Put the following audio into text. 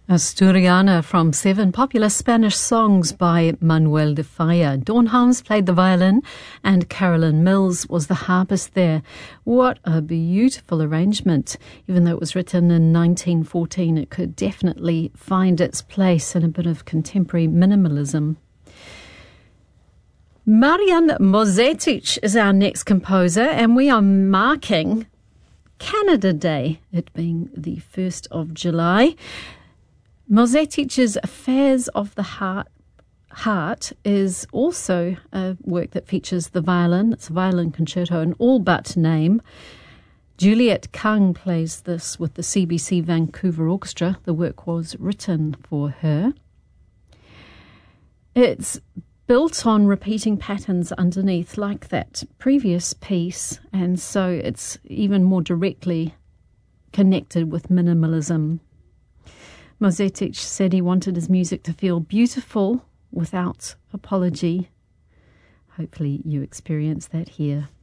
Asturiana from 7 popular Spanish songs by Manuel de Falla. Dawn Harms played the violin and Carolyn Mills was the harpist there. What a beautiful arrangement. Even though it was written in 1914, it could definitely find its place in a bit of contemporary minimalism. Marian Mozetic is our next composer, and we are marking Canada Day, it being the 1st of July. Mozetic's Affairs of the Heart is also a work that features the violin. It's a violin concerto in all but name. Juliette Kang plays this with the CBC Vancouver Orchestra. The work was written for her. It's built on repeating patterns underneath like that previous piece, and so it's even more directly connected with minimalism. Mozetic said he wanted his music to feel beautiful without apology. Hopefully you experience that here.